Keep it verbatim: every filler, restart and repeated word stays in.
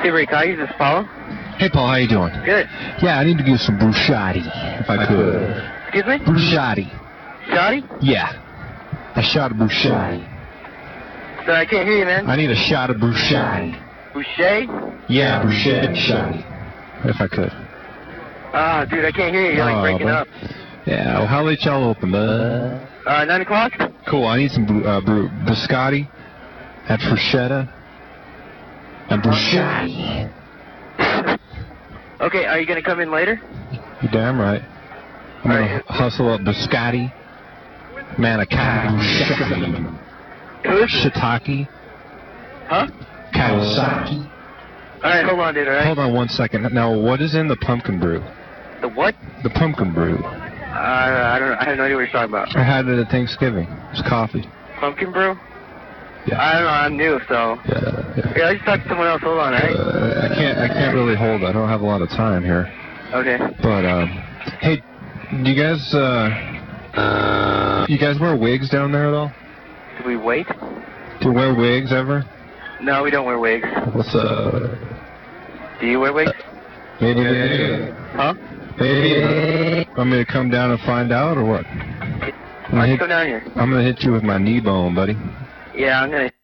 Hey, Rick, can I use this Paul? Hey, Paul, how you doing? Good. Yeah, I need to get some bruschetta, if I could. Excuse me? Bruschetta. Shoddy? Yeah. A shot of bruschetta. Sorry, I can't hear you, man. I need a shot of bruschetta. Boucher? Yeah, bruschetta shotty, if I could. Ah, dude, I can't hear you. You're like Oh, breaking but- up. Yeah, well, how late y'all open, bud? Uh, nine o'clock? Cool, I need some bru- uh, bru- biscotti and bruschetta and bruschetta. Okay, are you going to come in later? You damn right. I'm gonna Alright. hustle up biscotti, manicotti, Who is it? shiitake, Huh? kawasaki. Alright, hold on, dude, alright? Hold on one second. Now, what is in the pumpkin brew? The what? The pumpkin brew. Uh, I don't know. I have no idea what you're talking about. I had it at Thanksgiving. It's coffee. Pumpkin brew? Yeah. I don't know. I'm new, so. Yeah, yeah. Yeah, let's talk to someone else. Hold on, alright? Uh, I can't. I can't really hold. I don't have a lot of time here. Okay. But um, hey, do you guys uh, you guys wear wigs down there at all? Do we wait? Do you wear wigs ever? No, we don't wear wigs. What's uh? Do you wear wigs? Maybe. Huh? Maybe. Want me to come down and find out, or what? I'm Why gonna, don't you hit, come down here? I'm gonna hit you with my knee bone, buddy. Yeah, I'm gonna